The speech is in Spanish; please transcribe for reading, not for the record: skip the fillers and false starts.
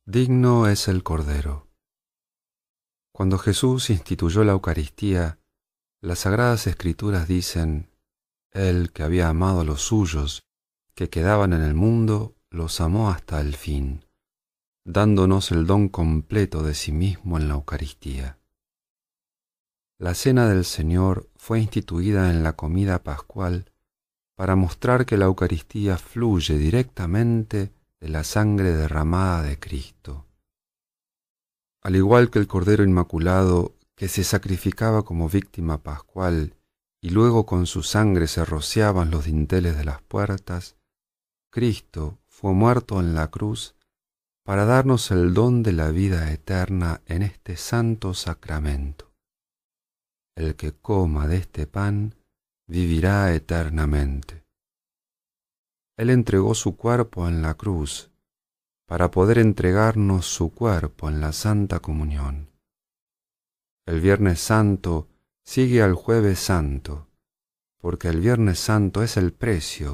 Digno es el Cordero. Cuando Jesús instituyó la Eucaristía, las Sagradas Escrituras dicen: Él que había amado a los suyos, que quedaban en el mundo, los amó hasta el fin, dándonos el don completo de sí mismo en la Eucaristía. La Cena del Señor fue instituida en la comida pascual para mostrar que la Eucaristía fluye directamente de la sangre derramada de Cristo. Al igual que el Cordero Inmaculado, que se sacrificaba como víctima pascual y luego con su sangre se rociaban los dinteles de las puertas, Cristo fue muerto en la cruz para darnos el don de la vida eterna en este santo sacramento. El que coma de este pan vivirá eternamente. Él entregó su cuerpo en la cruz para poder entregarnos su cuerpo en la Santa Comunión. El Viernes Santo sigue al Jueves Santo, porque el Viernes Santo es el precio